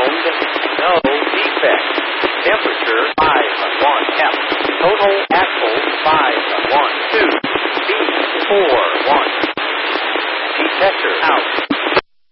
Found no defect. Temperature 5-1F. Total axle 5-1-2. Speed 4-1. Detector out.